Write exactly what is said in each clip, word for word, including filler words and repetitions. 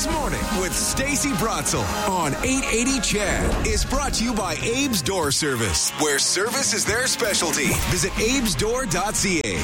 Morning with Stacey Bratzel on eight eighty C H E D is brought to you by Abe's Door Service, where service is their specialty. Visit abes door dot c a.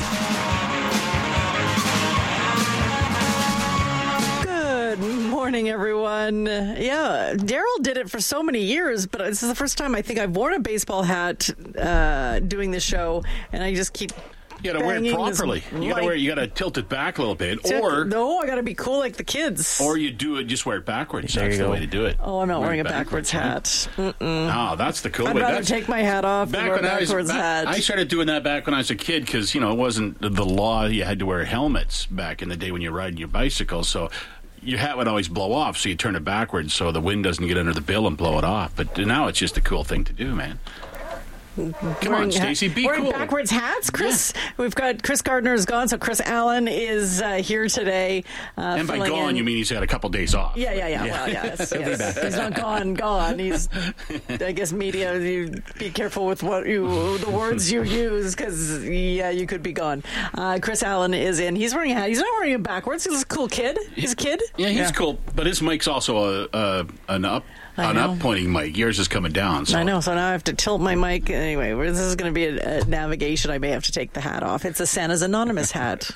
Good morning, everyone. Yeah, Daryl did it for so many years, but this is the first time I think I've worn a baseball hat uh, doing this show, and I just keep... You gotta wear it properly. You gotta wear. You gotta tilt it back a little bit, or no, I gotta be cool like the kids. Or you do it, just wear it backwards. There That's the go. way to do it. Oh, I'm not wear wearing a backwards, backwards hat. Right? Oh, that's the cool I'd way. rather That's, take my hat off than wear a backwards I was, hat. I started doing that back when I was a kid because you know it wasn't the law. You had to wear helmets back in the day when you're riding your bicycle. So your hat would always blow off, so you turn it backwards so the wind doesn't get under the bill and blow it off. But now it's just a cool thing to do, man. Come wearing on, Stacey, be wearing cool. backwards hats, Chris. Yeah. We've got Chris Gardner is gone, so Chris Allen is uh, here today. Uh, and by gone, in. you mean he's had a couple days off. Yeah, yeah, yeah. yeah. Well, yes, yes. He's not gone, gone. He's, I guess, media. You be careful with what you, the words you use, because yeah, you could be gone. Uh, Chris Allen is in. He's wearing a hat. He's not wearing it backwards. He's a cool kid. He's a kid. Yeah, he's yeah. cool, but his mic's also a, a an up. An up-pointing mic. Yours is coming down. So. I know, so now I have to tilt my mic. Anyway, this is going to be a, a navigation. I may have to take the hat off. It's a Santa's Anonymous hat.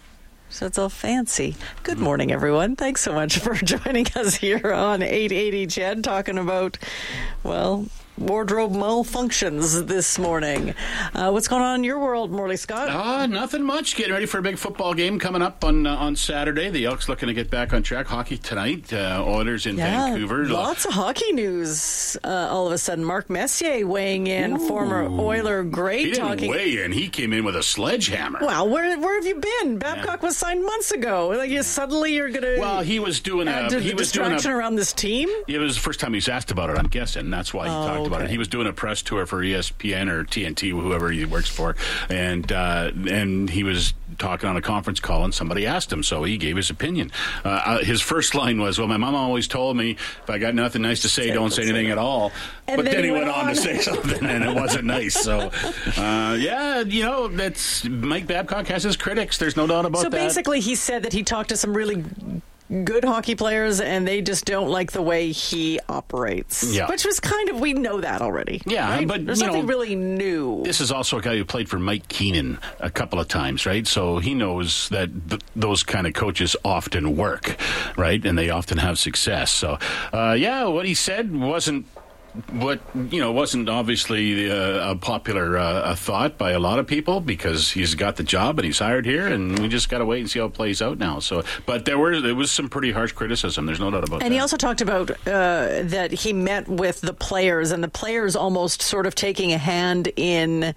So it's all fancy. Good morning, everyone. Thanks so much for joining us here on eight eighty C H E D, talking about, well, wardrobe malfunctions this morning. Uh, what's going on in your world, Morley Scott? Uh, nothing much. Getting ready for a big football game coming up on uh, on Saturday. The Elks looking to get back on track. Hockey tonight. Uh, Oilers in yeah, Vancouver. Lots of hockey news uh, all of a sudden. Mark Messier weighing in, Ooh. former Oiler great. He didn't talking. weigh in. He came in with a sledgehammer. Well, where where have you been? Babcock yeah. was signed months ago. Like you suddenly you're going to. Well, he was doing a he was distraction doing a, around this team. It was the first time he's asked about it. I'm guessing that's why he oh, talked okay. about it. He was doing a press tour for E S P N or T N T, whoever he works for, and uh, and he was talking on a conference call, and somebody asked him, so he gave his opinion. Uh, his first line was, "Well, my mom always told me if I got nothing nice to say, don't say anything at all." And but then then he he went, went on. on to say something, and it wasn't nice. So, uh, yeah, you know, that's Mike Babcock has his critics. There's no doubt about so that. So basically, he said that he talked to some really good hockey players, and they just don't like the way he operates. Yeah. Which was kind of, we know that already. Yeah, right? but there's you nothing know, really new. This is also a guy who played for Mike Keenan a couple of times, right? So he knows that th- those kind of coaches often work, right? And they often have success. So, uh, yeah, what he said wasn't what you know wasn't obviously uh, a popular uh, a thought by a lot of people because he's got the job and he's hired here, and we just got to wait and see how it plays out now. So, but there were there was some pretty harsh criticism. There's no doubt about and that. And he also talked about uh, that he met with the players, and the players almost sort of taking a hand in.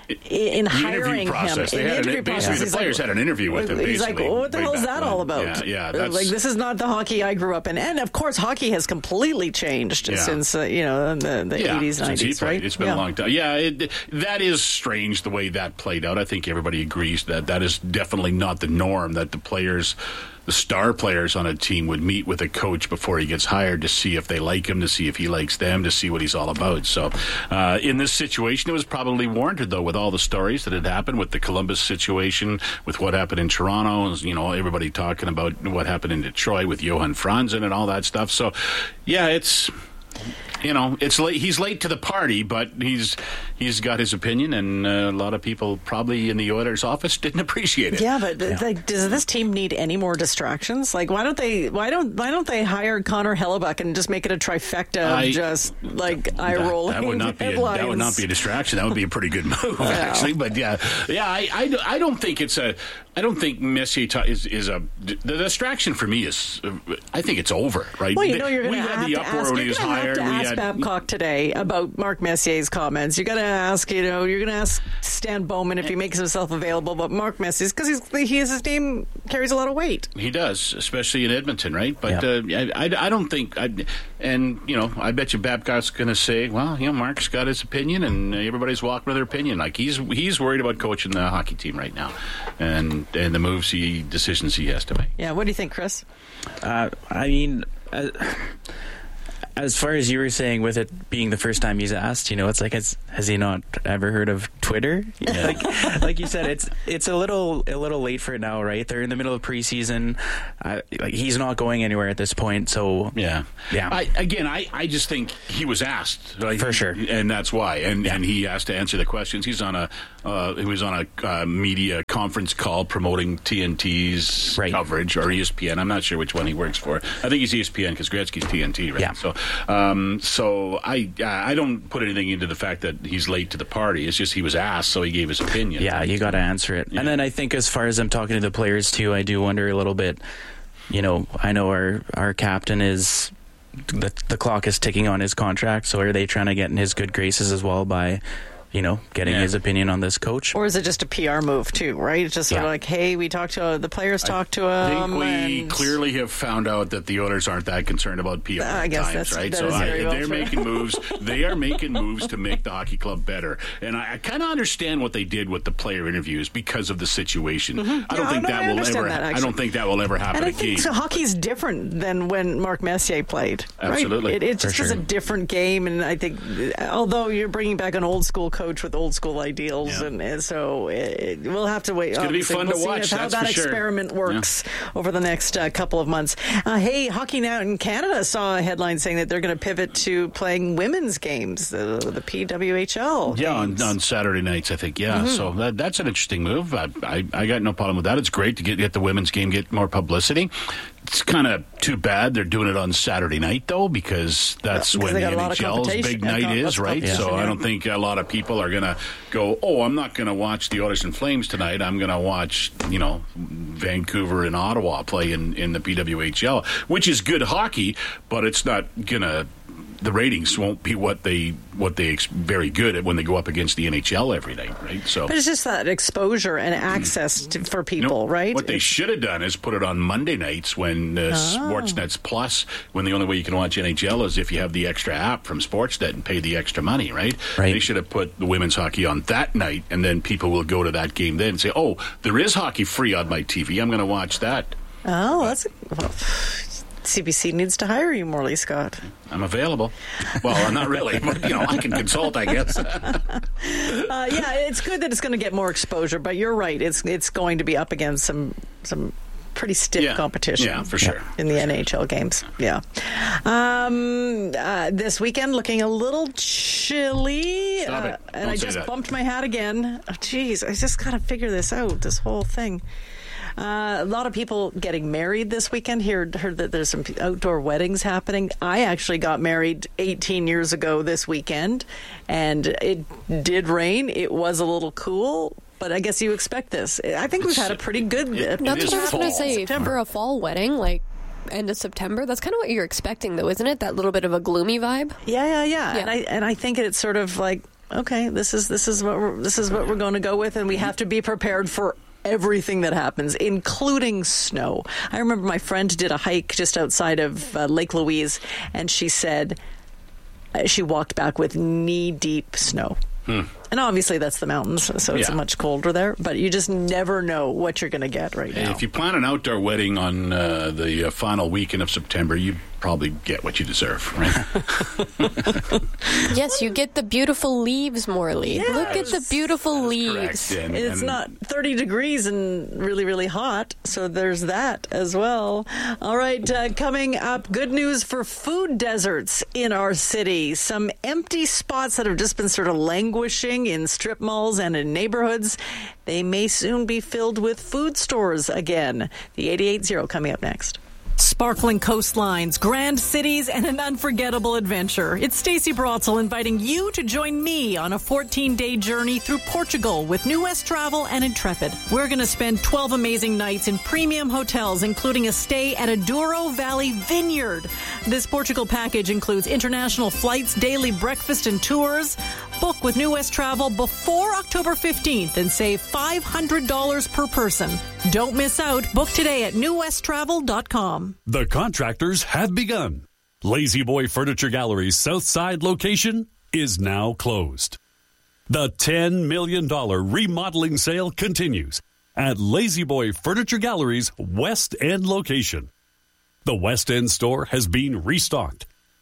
In the hiring him, process. in They the had interview an, process, basically the players like, had an interview with him. He's basically, like, well, "What the hell is that all about?" Yeah, yeah that's, like this is not the hockey I grew up in, and of course, hockey has completely changed yeah. since uh, you know the, the yeah, eighties, nineties, right? It's been yeah. a long time. Yeah, it, that is strange the way that played out. I think everybody agrees that that is definitely not the norm. That the players. The star players on a team would meet with a coach before he gets hired to see if they like him, to see if he likes them, to see what he's all about. So uh, in this situation, it was probably warranted, though, with all the stories that had happened with the Columbus situation, with what happened in Toronto, you know, everybody talking about what happened in Detroit with Johan Franzen and all that stuff. So, yeah, it's... You know, it's late. He's late to the party, but he's he's got his opinion, and uh, a lot of people probably in the Oilers' office didn't appreciate it. Yeah, but yeah. Like, does this team need any more distractions? Like, why don't they? Why don't? Why don't they hire Connor Hellebuck and just make it a trifecta of I, just like eye rolling? That would not be. A, that would not be a distraction. That would be a pretty good move, wow. actually. But yeah, yeah. I, I, I don't think it's a. I don't think Messier is is a the distraction for me is. I think it's over. Right. Well, you know, you're going to have the to uproar ask. when he was hired. We had Babcock today about Mark Messier's comments. You're going to ask, you know, you're going to ask Stan Bowman if he makes himself available about Mark Messier's because he's he his name carries a lot of weight. He does, especially in Edmonton, right? But yep. uh, I, I, I don't think, I, and you know, I bet you Babcock's going to say, well, you know, Mark's got his opinion, and everybody's walking with their opinion. Like he's he's worried about coaching the hockey team right now, and and the moves he decisions he has to make. Yeah, what do you think, Chris? Uh, I mean. Uh, as far as you were saying, with it being the first time he's asked, you know, it's like, has, has he not ever heard of Twitter? Yeah. like, like you said, it's it's a little a little late for it now, right? They're in the middle of preseason. Uh, like he's not going anywhere at this point, so yeah, yeah. I, again, I, I just think he was asked, right? For sure, and that's why, and yeah. and he has to answer the questions. He's on a uh, he was on a uh, media conference call promoting T N T's right. coverage, or E S P N. I'm not sure which one he works for. I think he's E S P N because Gretzky's T N T, right? Yeah. So, um, so I uh, I don't put anything into the fact that he's late to the party. It's just he was asked, so he gave his opinion. Yeah, you got to answer it. Yeah. And then I think as far as I'm talking to the players too, I do wonder a little bit. You know, I know our our captain is the the clock is ticking on his contract. So are they trying to get in his good graces as well by, you know, getting yeah. his opinion on this coach? Or is it just a P R move too, right? It's just sort yeah. of like, hey, we talked to, uh, the players talked to him. I think we and clearly have found out that the owners aren't that concerned about P R I guess times, that's, right? that So is I, very well they're true. making moves. They are making moves to make the hockey club better. And I, I kind of understand what they did with the player interviews because of the situation. Mm-hmm. I don't yeah, think no, that I will understand ever that, I don't think that will ever happen And I again. think so hockey's different than when Mark Messier played. Right? Absolutely. It, it just For is a sure. different game, and I think, although you're bringing back an old school coach with old school ideals, Yeah. and, and so it, we'll have to wait. It's gonna be fun we'll to see watch, how that's that for sure. experiment works over the next uh, couple of months. Uh, hey, Hockey Now in Canada saw a headline saying that they're going to pivot to playing women's games, uh, the P W H L. Yeah, on, games. on Saturday nights, I think. Yeah, Mm-hmm. so that, that's an interesting move. I, I I got no problem with that. It's great to get, get the women's game get more publicity. It's kind of too bad they're doing it on Saturday night, though, because that's Because when they the got a lot of N H L's competition. big Yeah, night com- is, lots of right? competition, So yeah. I don't think a lot of people are going to go, oh, I'm not going to watch the Oilers and Flames tonight. I'm going to watch, you know, Vancouver and Ottawa play in, in the P W H L, which is good hockey, but it's not going to... The ratings won't be what they what they ex- very good at when they go up against the N H L every night, right? So, But it's just that exposure and access to, for people, you know, right? What they It's- should have done is put it on Monday nights when uh, Sportsnet's Plus, when the only way you can watch N H L is if you have the extra app from Sportsnet and pay the extra money, right? Right. They should have put the women's hockey on that night, and then people will go to that game then and say, oh, there is hockey free on my T V. I'm going to watch that. Oh, that's... Well, C B C needs to hire you, Morley Scott. I'm available. Well, not really, but, you know, I can consult, I guess. Uh, yeah, it's good that it's going to get more exposure, but you're right. It's it's going to be up against some some pretty stiff Yeah. competition. Yeah, for sure. In the N H L games. Yeah. Um, uh, this weekend looking a little chilly. Stop it. Uh, and Don't I say just that. bumped my hat again. Oh, geez, I just got to figure this out, this whole thing. Uh, a lot of people getting married this weekend. Heard, heard that there's some outdoor weddings happening. I actually got married eighteen years ago this weekend, and it did rain. It was a little cool, but I guess you expect this. I think we've had a pretty good... It- uh, is That's what I was going to fall. say. September. For a fall wedding, like end of September, that's kind of what you're expecting, though, isn't it? That little bit of a gloomy vibe. Yeah, yeah, yeah, Yeah. And I and I think it's sort of like, okay, this is this is what we're, this is what we're going to go with, and we have to be prepared for everything that happens, including snow. I remember my friend did a hike just outside of uh, Lake Louise, and she said uh, she walked back with knee-deep snow. Hmm. And obviously that's the mountains, so it's Yeah. much colder there, but you just never know what you're going to get right Hey, now. if you plan an outdoor wedding on uh, the uh, final weekend of September, you probably get what you deserve, right? Yes, you get the beautiful leaves, Morley. Look at the beautiful leaves. Correct. And- It's and- not thirty degrees and really, really hot, so there's that as well. All right, uh, coming up, good news for food deserts in our city. Some empty spots that have just been sort of languishing in strip malls and in neighborhoods. They may soon be filled with food stores again. The eighty-eight zero coming up next. Sparkling coastlines, grand cities, and an unforgettable adventure. It's Stacey Brotzel inviting you to join me on a fourteen-day journey through Portugal with New West Travel and Intrepid. We're going to spend twelve amazing nights in premium hotels, including a stay at a Douro Valley Vineyard. This Portugal package includes international flights, daily breakfast, and tours. Book with New West Travel before October fifteenth and save five hundred dollars per person. Don't miss out. Book today at new west travel dot com. The contractors have begun. Lazy Boy Furniture Gallery's South Side location is now closed. The ten million dollars remodeling sale continues at Lazy Boy Furniture Gallery's West End location. The West End store has been restocked,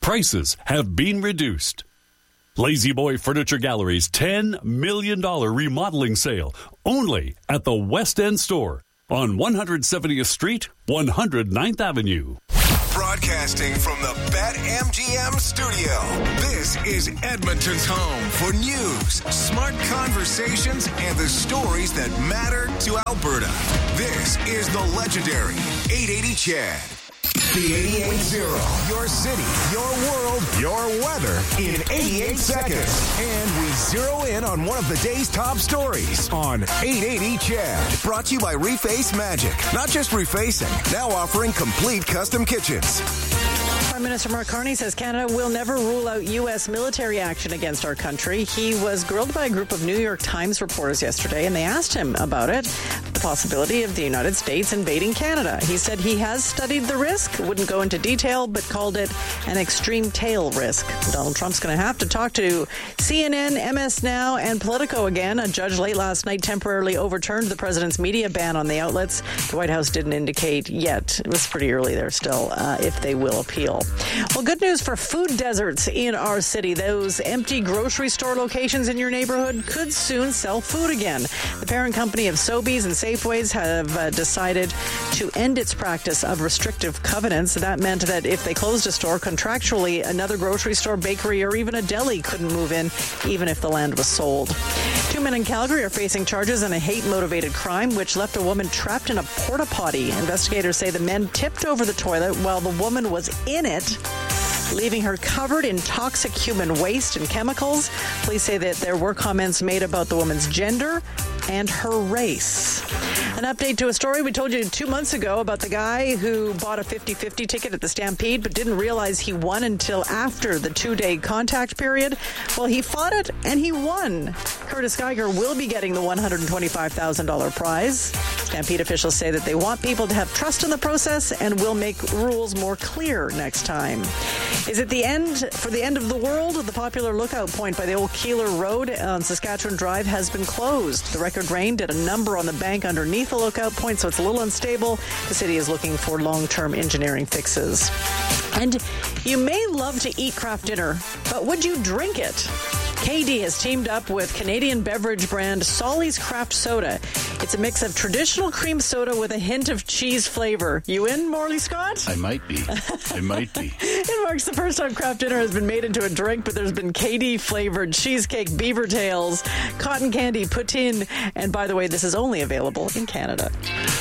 Prices have been reduced. Lazy Boy Furniture Gallery's ten million dollars remodeling sale only at the West End Store on one hundred seventieth Street, one hundred ninth Avenue. Broadcasting from the BetMGM studio, this is Edmonton's home for news, smart conversations, and the stories that matter to Alberta. This is the legendary eight eighty Chad. The eighty-eight zero. Your city, your world, your weather in eighty-eight seconds. And we zero in on one of the day's top stories on eight eighty Chad. Brought to you by Reface Magic. Not just refacing, now offering complete custom kitchens. Prime Minister Mark Carney says Canada will never rule out U S military action against our country. He was grilled by a group of New York Times reporters yesterday, and they asked him about it, the possibility of the United States invading Canada. He said he has studied the risk, wouldn't go into detail, but called it an extreme tail risk. Donald Trump's going to have to talk to C N N, M S Now, and Politico again. A judge late last night temporarily overturned the president's media ban on the outlets. The White House didn't indicate yet, it was pretty early there still, uh, if they will appeal. Well, good news for food deserts in our city. Those empty grocery store locations in your neighborhood could soon sell food again. The parent company of Sobeys and Safeways have uh, decided to end its practice of restrictive covenants. That meant that if they closed a store, contractually, another grocery store, bakery, or even a deli couldn't move in, even if the land was sold. Two men in Calgary are facing charges in a hate-motivated crime, which left a woman trapped in a porta potty. Investigators say the men tipped over the toilet while the woman was in it, leaving her covered in toxic human waste and chemicals. Police say that there were comments made about the woman's gender and her race. An update to a story we told you two months ago about the guy who bought a fifty-fifty ticket at the Stampede but didn't realize he won until after the two-day contact period. Well, he fought it and he won. Curtis Geiger will be getting the one hundred twenty-five thousand dollars prize. Stampede officials say that they want people to have trust in the process and will make rules more clear next time. Is it the end for the end of the world? The popular lookout point by the old Keeler Road on Saskatchewan Drive has been closed. The record rain did a number on the bank underneath the lookout point, so it's a little unstable. The city is looking for long-term engineering fixes. And you may love to eat craft dinner, but would you drink it? K D has teamed up with Canadian beverage brand Solly's Craft Soda. It's a mix of traditional cream soda with a hint of cheese flavor. You in, Morley Scott? I might be. I might be. It marks the first time craft dinner has been made into a drink, but there's been K D-flavored cheesecake, beaver tails, cotton candy, poutine, and by the way, this is only available in Canada.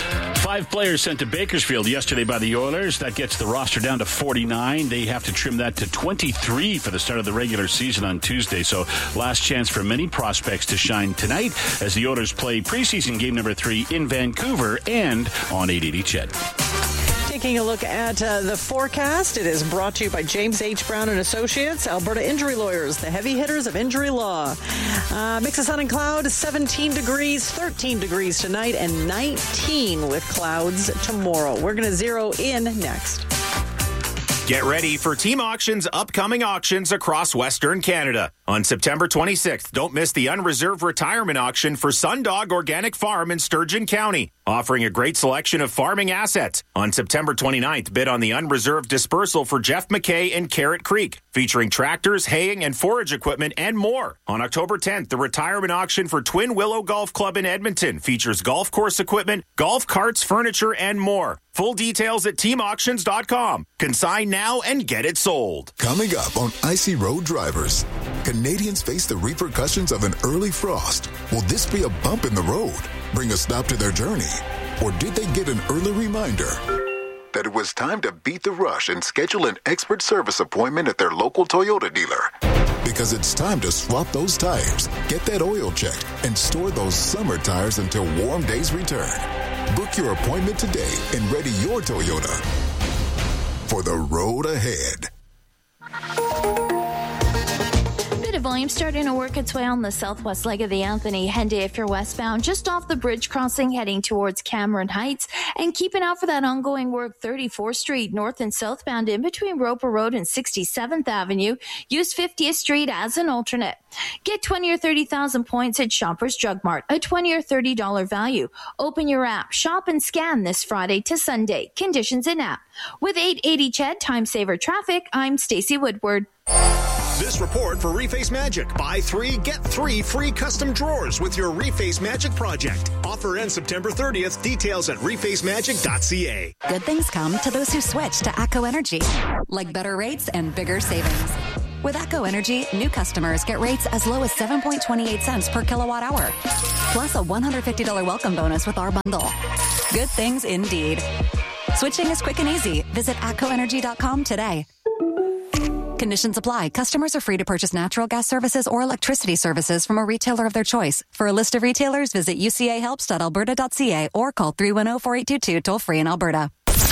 Five players sent to Bakersfield yesterday by the Oilers. That gets the roster down to forty-nine. They have to trim that to twenty-three for the start of the regular season on Tuesday. So last chance for many prospects to shine tonight as the Oilers play preseason game number three in Vancouver and on eight eighty Ched. Taking a look at uh, the forecast, it is brought to you by James H. Brown and Associates, Alberta Injury Lawyers, the heavy hitters of injury law. Uh, mix of sun and cloud, seventeen degrees, thirteen degrees tonight, and nineteen with clouds tomorrow. We're going to zero in next. Get ready for Team Auction's upcoming auctions across Western Canada. On September twenty-sixth, don't miss the unreserved retirement auction for Sundog Organic Farm in Sturgeon County, offering a great selection of farming assets. On September twenty-ninth, bid on the unreserved dispersal for Jeff McKay and Carrot Creek, featuring tractors, haying, and forage equipment, and more. On October tenth, the retirement auction for Twin Willow Golf Club in Edmonton features golf course equipment, golf carts, furniture, and more. Full details at team auctions dot com. Consign now and get it sold. Coming up on Icy Road Drivers, Canadians face the repercussions of an early frost. Will this be a bump in the road, bring a stop to their journey? Or did they get an early reminder that it was time to beat the rush and schedule an expert service appointment at their local Toyota dealer? Because it's time to swap those tires, get that oil checked, and store those summer tires until warm days return. Book your appointment today and ready your Toyota for the road ahead. Bit of volume starting to work its way on the southwest leg of the Anthony Henday if you're westbound, just off the bridge crossing heading towards Cameron Heights, and keep an eye out for that ongoing work thirty-fourth Street north and southbound in between Roper Road and sixty-seventh Avenue. Use fiftieth Street as an alternate. Get twenty or thirty thousand points at Shoppers Drug Mart, a twenty or thirty dollars value. Open your app, shop and scan this Friday to Sunday. Conditions in app. With eight eighty C H E D Time Saver Traffic, I'm Stacey Woodward. This report for Reface Magic. Buy three, get three free custom drawers with your Reface Magic project. Offer ends September thirtieth. Details at reface magic dot c a. Good things come to those who switch to ATCO Energy, like better rates and bigger savings. With ATCO Energy, new customers get rates as low as seven point two eight cents per kilowatt hour, plus a one hundred fifty dollars welcome bonus with our bundle. Good things indeed. Switching is quick and easy. Visit atco energy dot com today. Conditions apply. Customers are free to purchase natural gas services or electricity services from a retailer of their choice. For a list of retailers, visit u c a helps dot alberta dot c a or call three one zero, four eight two two toll free in Alberta.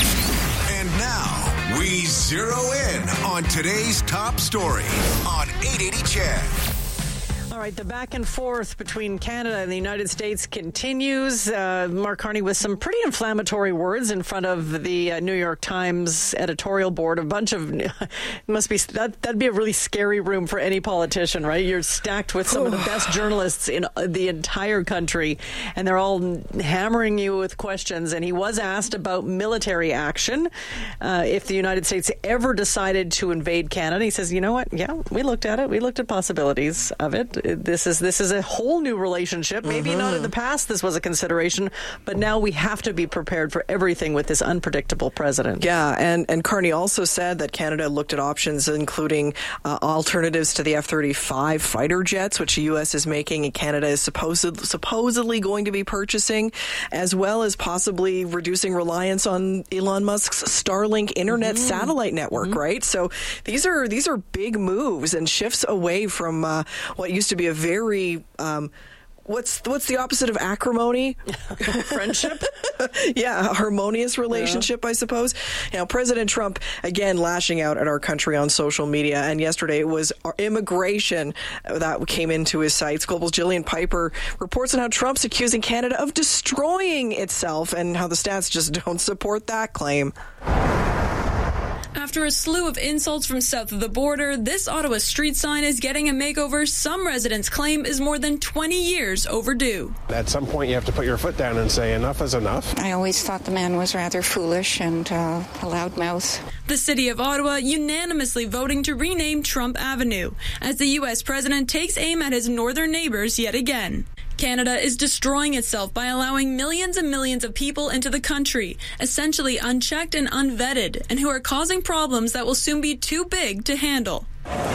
And now we zero in on today's top story on eight eighty C H E D. All right, the back and forth between Canada and the United States continues. Uh, Mark Carney with some pretty inflammatory words in front of the uh, New York Times editorial board. A bunch of must be that that'd be a really scary room for any politician, right? You're stacked with some of the best journalists in the entire country, and they're all hammering you with questions. And he was asked about military action uh, if the United States ever decided to invade Canada. He says, "You know what? Yeah, we looked at it. We looked at possibilities of it." This is this is a whole new relationship. Maybe mm-hmm. not in the past this was a consideration, but now we have to be prepared for everything with this unpredictable president. Yeah, and, and Carney also said that Canada looked at options including uh, alternatives to the F thirty-five fighter jets, which the U S is making and Canada is supposed, supposedly going to be purchasing, as well as possibly reducing reliance on Elon Musk's Starlink internet mm-hmm. satellite network, mm-hmm. right? So these are these are big moves and shifts away from uh, what used to be a very um, what's what's the opposite of acrimony? Friendship? Yeah, a harmonious relationship, yeah. I suppose. You know, President Trump again lashing out at our country on social media, and yesterday it was immigration that came into his sights. Global's Jillian Piper reports on how Trump's accusing Canada of destroying itself and how the stats just don't support that claim. After a slew of insults from south of the border, this Ottawa street sign is getting a makeover some residents claim is more than twenty years overdue. At some point, you have to put your foot down and say enough is enough. I always thought the man was rather foolish and uh, a loudmouth. The city of Ottawa unanimously voting to rename Trump Avenue as the U S president takes aim at his northern neighbors yet again. Canada is destroying itself by allowing millions and millions of people into the country, essentially unchecked and unvetted, and who are causing problems that will soon be too big to handle.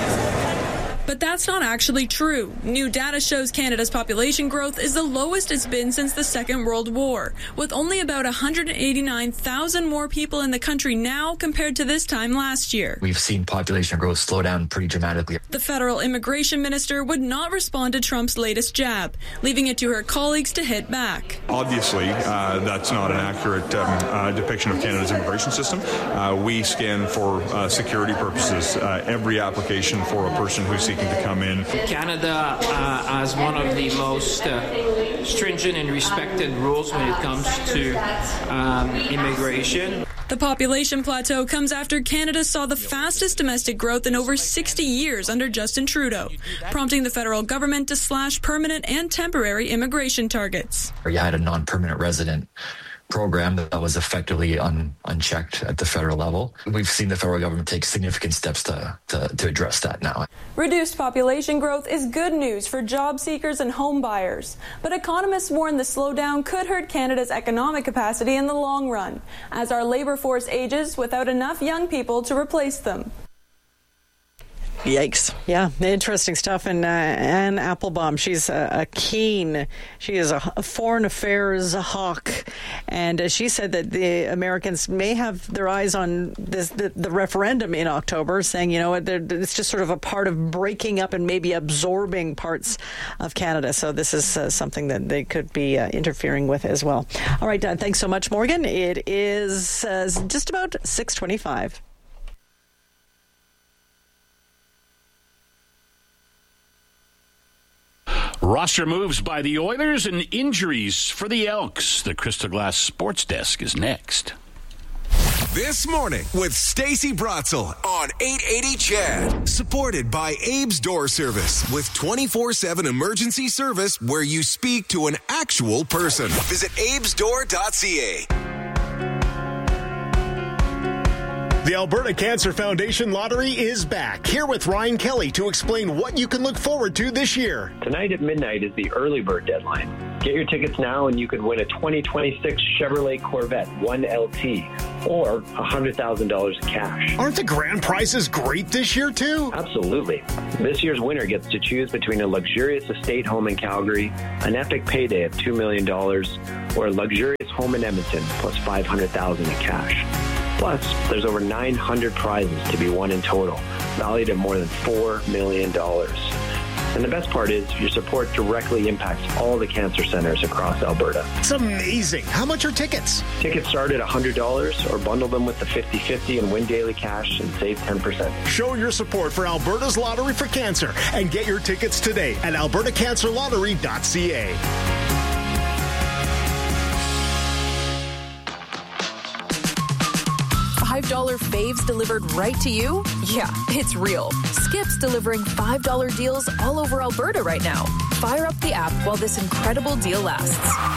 But that's not actually true. New data shows Canada's population growth is the lowest it's been since the Second World War, with only about one hundred eighty-nine thousand more people in the country now compared to this time last year. We've seen population growth slow down pretty dramatically. The federal immigration minister would not respond to Trump's latest jab, leaving it to her colleagues to hit back. Obviously, uh, that's not an accurate um, uh, depiction of Canada's immigration system. Uh, we scan for uh, security purposes uh, every application for a person who's seeking to come in. Canada uh, has one of the most uh, stringent and respected rules when it comes to um, immigration. The population plateau comes after Canada saw the fastest domestic growth in over sixty years under Justin Trudeau, prompting the federal government to slash permanent and temporary immigration targets. You had a non-permanent resident program that was effectively un, unchecked at the federal level. We've seen the federal government take significant steps to, to, to address that now. Reduced population growth is good news for job seekers and home buyers, but economists warn the slowdown could hurt Canada's economic capacity in the long run, as our labor force ages without enough young people to replace them. Yikes. Yeah, interesting stuff. And uh, Anne Applebaum, she's a, a keen, she is a, a foreign affairs hawk. And uh, she said that the Americans may have their eyes on this, the, the referendum in October, saying, you know what, it's just sort of a part of breaking up and maybe absorbing parts of Canada. So this is uh, something that they could be uh, interfering with as well. All right, uh, thanks so much, Morgan. It is uh, just about six twenty-five. Roster moves by the Oilers and injuries for the Elks. The Crystal Glass Sports Desk is next. This morning with Stacey Brotzel on eight eighty C H E D. Supported by Abe's Door Service with twenty-four seven emergency service where you speak to an actual person. Visit abes door dot c a. The Alberta Cancer Foundation Lottery is back. Here with Ryan Kelly to explain what you can look forward to this year. Tonight at midnight is the early bird deadline. Get your tickets now and you could win a twenty twenty-six Chevrolet Corvette one L T or one hundred thousand dollars cash. Aren't the grand prizes great this year too? Absolutely. This year's winner gets to choose between a luxurious estate home in Calgary, an epic payday of two million dollars, or a luxurious home in Edmonton plus five hundred thousand dollars in cash. Plus, there's over nine hundred prizes to be won in total, valued at more than four million dollars. And the best part is your support directly impacts all the cancer centers across Alberta. It's amazing. How much are tickets? Tickets start at one hundred dollars or bundle them with the fifty-fifty and win daily cash and save ten percent. Show your support for Alberta's Lottery for Cancer and get your tickets today at alberta cancer lottery dot c a. five dollar faves delivered right to you? Yeah, it's real. Skip's delivering five dollar deals all over Alberta right now. Fire up the app while this incredible deal lasts.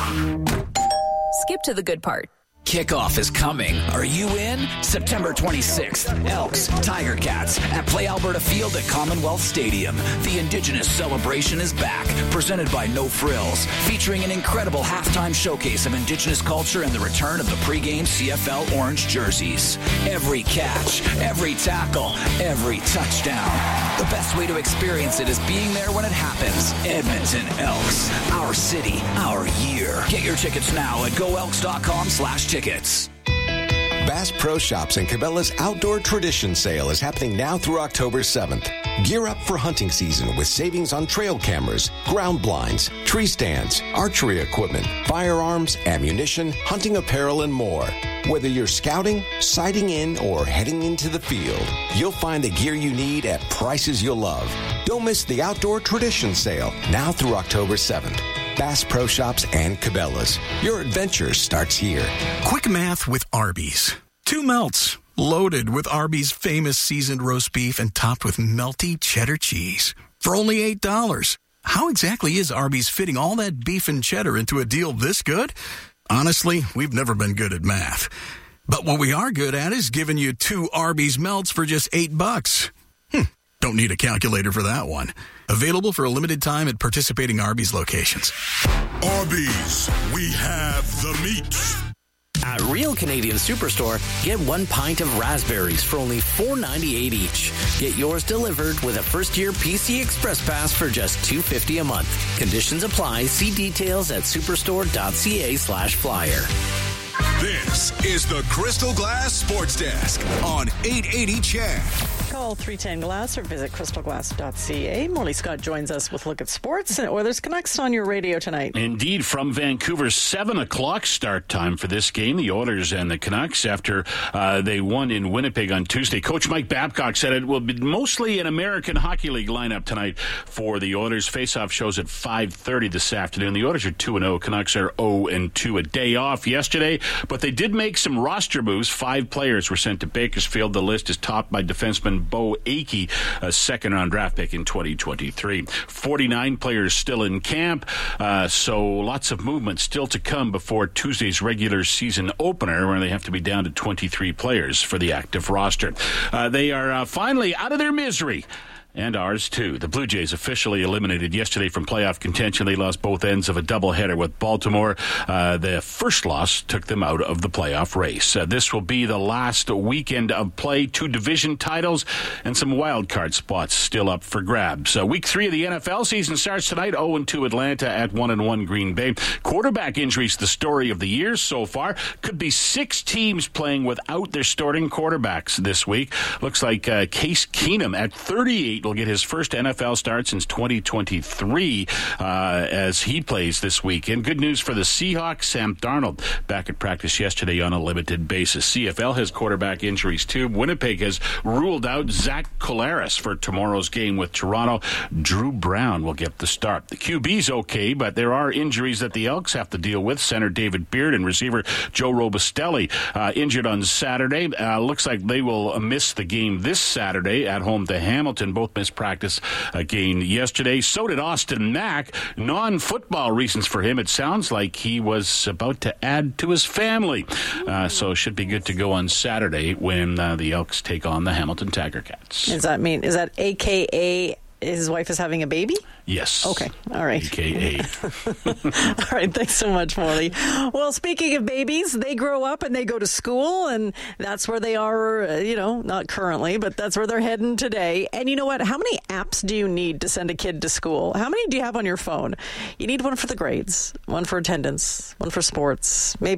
Skip to the good part. Kickoff is coming. Are you in? September twenty-sixth, Elks, Tiger Cats at Play Alberta Field at Commonwealth Stadium. The Indigenous celebration is back, presented by No Frills, featuring an incredible halftime showcase of Indigenous culture and the return of the pregame C F L orange jerseys. Every catch, every tackle, every touchdown. The best way to experience it is being there when it happens. Edmonton Elks, our city, our year. Get your tickets now at go elks dot com slash tickets. Bass Pro Shops and Cabela's Outdoor Tradition Sale is happening now through October seventh. Gear up for hunting season with savings on trail cameras, ground blinds, tree stands, archery equipment, firearms, ammunition, hunting apparel, and more. Whether you're scouting, sighting in, or heading into the field, you'll find the gear you need at prices you'll love. Don't miss the Outdoor Tradition Sale now through October seventh. Bass Pro Shops and Cabela's. Your adventure starts here. Quick math with Arby's. Two melts, loaded with Arby's famous seasoned roast beef and topped with melty cheddar cheese. For only eight dollars. How exactly is Arby's fitting all that beef and cheddar into a deal this good? Honestly, we've never been good at math. But what we are good at is giving you two Arby's melts for just eight bucks. Hmm. Don't need a calculator for that one. Available for a limited time at participating Arby's locations. Arby's, we have the meat. At Real Canadian Superstore, get one pint of raspberries for only four ninety-eight each. Get yours delivered with a first-year P C Express Pass for just two fifty a month. Conditions apply. See details at superstore dot c a slash flyer. This is the Crystal Glass Sports Desk on eight eighty C H E D. Call three ten glass or visit crystal glass dot c a. Morley Scott joins us with Look at Sports and Oilers Canucks on your radio tonight. Indeed, from Vancouver, seven o'clock start time for this game. The Oilers and the Canucks after uh, they won in Winnipeg on Tuesday. Coach Mike Babcock said it will be mostly an American Hockey League lineup tonight for the Oilers. Face-off shows at five thirty this afternoon. The Oilers are two and oh. Canucks are oh and two. A day off yesterday, but they did make some roster moves. Five players were sent to Bakersfield. The list is topped by defenseman Bo Akey, a second-round draft pick in twenty twenty-three. forty-nine players still in camp, uh, so lots of movement still to come before Tuesday's regular season opener, where they have to be down to twenty-three players for the active roster. Uh, they are uh, finally out of their misery. And ours, too. The Blue Jays officially eliminated yesterday from playoff contention. They lost both ends of a doubleheader with Baltimore. Uh, the first loss took them out of the playoff race. Uh, this will be the last weekend of play. Two division titles and some wild card spots still up for grabs. Uh, week three of the N F L season starts tonight. oh and two Atlanta at one and one Green Bay. Quarterback injuries, the story of the year so far. Could be six teams playing without their starting quarterbacks this week. Looks like uh, Case Keenum at thirty-eight Tate will get his first N F L start since twenty twenty-three uh, as he plays this weekend. Good news for the Seahawks. Sam Darnold back at practice yesterday on a limited basis. C F L has quarterback injuries too. Winnipeg has ruled out Zach Collaros for tomorrow's game with Toronto. Drew Brown will get the start. The Q B's okay, but there are injuries that the Elks have to deal with. Center David Beard and receiver Joe Robustelli uh, injured on Saturday. Uh, looks like they will miss the game this Saturday at home to Hamilton. Both missed practice again yesterday. So did Austin Mack. Non-football reasons for him. It sounds like he was about to add to his family. Uh, so should be good to go on Saturday when uh, the Elks take on the Hamilton Tiger Cats. Does that mean, is that A K A his wife is having a baby? Yes. Okay. All right. A K A All right. Thanks so much, Morley. Well, speaking of babies, they grow up and they go to school, and that's where they are, uh, you know, not currently, but that's where they're heading today. And you know what? How many apps do you need to send a kid to school? How many do you have on your phone? You need one for the grades, one for attendance, one for sports, maybe